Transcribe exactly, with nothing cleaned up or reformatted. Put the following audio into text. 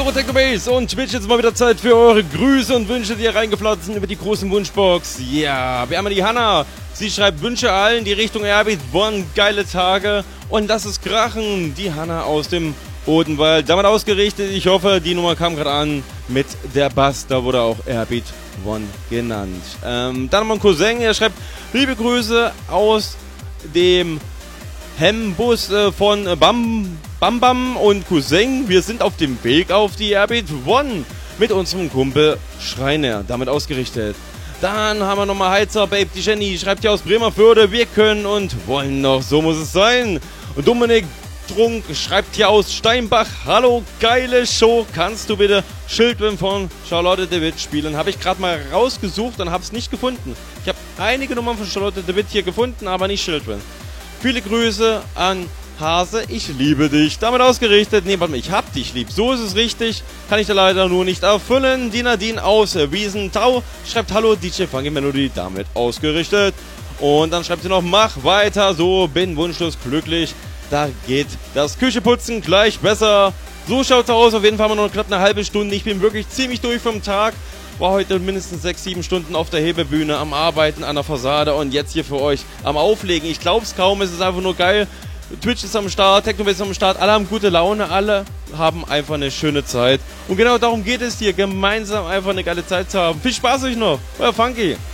So, Technobase und Twitch, jetzt mal wieder Zeit für eure Grüße und Wünsche, die ihr reingeflattert sind über die großen Wunschbox. Ja, wir haben die Hanna. Sie schreibt Wünsche allen, die Richtung Airbeat One, geile Tage. Und das ist Krachen, die Hanna aus dem Odenwald. Damit ausgerichtet, ich hoffe, die Nummer kam gerade an mit der Bass, da wurde auch Airbeat One genannt. Ähm, dann mein Cousin, er schreibt liebe Grüße aus dem Hembus äh, von Bam... Bam Bam und Cousin, wir sind auf dem Weg auf die Airbeat One mit unserem Kumpel Schreiner, damit ausgerichtet. Dann haben wir nochmal Heizer, Babe, die Jenny schreibt hier aus Bremerförde, wir können und wollen noch, so muss es sein. Und Dominik Trunk schreibt hier aus Steinbach, hallo, geile Show, kannst du bitte Schildwin von Charlotte de Witt spielen? Habe ich gerade mal rausgesucht und habe es nicht gefunden. Ich habe einige Nummern von Charlotte de Witt hier gefunden, aber nicht Schildwin. Viele Grüße an Hase, ich liebe dich. Damit ausgerichtet, nee, warte mal, ich hab dich lieb. So ist es richtig, kann ich da leider nur nicht erfüllen. Die Nadine aus Wiesentau schreibt hallo, D J Funky Melody, damit ausgerichtet. Und dann schreibt sie noch, mach weiter, so, bin wunschlos glücklich. Da geht das Kücheputzen gleich besser. So schaut's aus, auf jeden Fall haben wir noch knapp eine halbe Stunde. Ich bin wirklich ziemlich durch vom Tag. War heute mindestens sechs, sieben Stunden auf der Hebebühne am Arbeiten an der Fassade und jetzt hier für euch am Auflegen. Ich glaub's kaum, es ist einfach nur geil. Twitch ist am Start, Technobase ist am Start, alle haben gute Laune, alle haben einfach eine schöne Zeit. Und genau darum geht es hier, gemeinsam einfach eine geile Zeit zu haben. Viel Spaß euch noch, euer Funky.